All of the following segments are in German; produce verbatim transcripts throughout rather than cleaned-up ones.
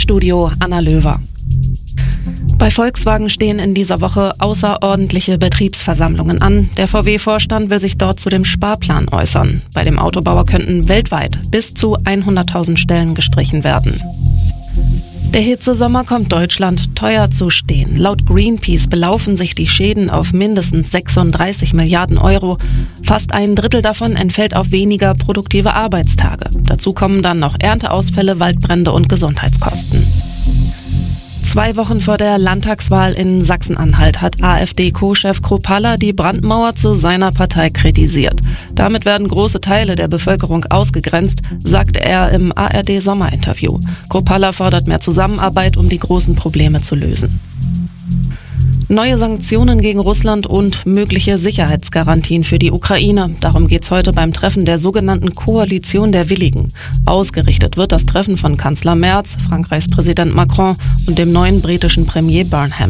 Studio Anna Löwer. Bei Volkswagen stehen in dieser Woche außerordentliche Betriebsversammlungen an. Der V W-Vorstand will sich dort zu dem Sparplan äußern. Bei dem Autobauer könnten weltweit bis zu hunderttausend Stellen gestrichen werden. Der Hitzesommer kommt Deutschland teuer zu stehen. Laut Greenpeace belaufen sich die Schäden auf mindestens sechsunddreißig Milliarden Euro. Fast ein Drittel davon entfällt auf weniger produktive Arbeitstage. Dazu kommen dann noch Ernteausfälle, Waldbrände und Gesundheitskosten. Zwei Wochen vor der Landtagswahl in Sachsen-Anhalt hat AfD-Co-Chef Kruppalla die Brandmauer zu seiner Partei kritisiert. Damit werden große Teile der Bevölkerung ausgegrenzt, sagte er im A R D-Sommerinterview. Kruppalla fordert mehr Zusammenarbeit, um die großen Probleme zu lösen. Neue Sanktionen gegen Russland und mögliche Sicherheitsgarantien für die Ukraine. Darum geht's heute beim Treffen der sogenannten Koalition der Willigen. Ausgerichtet wird das Treffen von Kanzler Merz, Frankreichs Präsident Macron und dem neuen britischen Premier Burnham.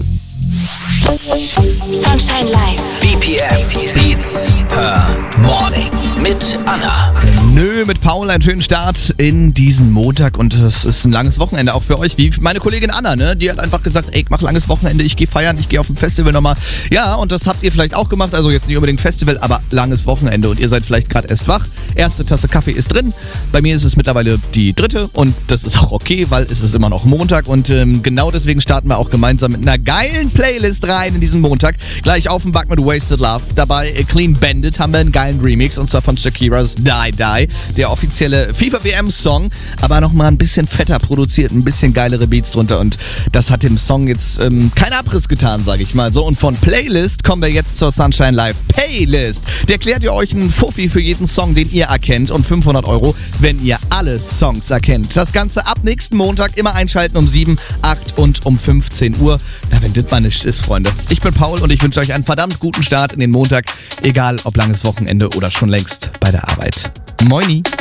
Sunshine Live. B P M Beats per Morning mit Anna. Nö, mit Paul einen schönen Start in diesen Montag und es ist ein langes Wochenende auch für euch, wie meine Kollegin Anna, ne? Die hat einfach gesagt, ey, ich mach langes Wochenende, ich gehe feiern, ich gehe auf ein Festival nochmal. Ja, und das habt ihr vielleicht auch gemacht, also jetzt nicht unbedingt Festival, aber langes Wochenende und ihr seid vielleicht gerade erst wach. Erste Tasse Kaffee ist drin, bei mir ist es mittlerweile die dritte und das ist auch okay, weil es ist immer noch Montag und ähm, genau deswegen starten wir auch gemeinsam mit einer geilen Playlist rein in diesen Montag. Gleich auf dem Back mit Wasted Love, dabei Clean Bandit haben wir einen geilen Remix und zwar von Shakiras Die Die, der offizielle FIFA W M-Song, aber nochmal ein bisschen fetter produziert, ein bisschen geilere Beats drunter und das hat dem Song jetzt ähm, keinen Abriss getan, sage ich mal so. Und von Playlist kommen wir jetzt zur Sunshine Live Playlist. Der erklärt ihr euch einen Fuffi für jeden Song, den ihr erkennt und fünfhundert Euro, wenn ihr alle Songs erkennt. Das Ganze ab nächsten Montag immer einschalten um sieben, acht und um fünfzehn Uhr. Na, wenn das mal nichts ist, Freunde. Ich bin Paul und ich wünsche euch einen verdammt guten Start in den Montag, egal ob langes Wochenende oder schon längst bei der Arbeit. Moini!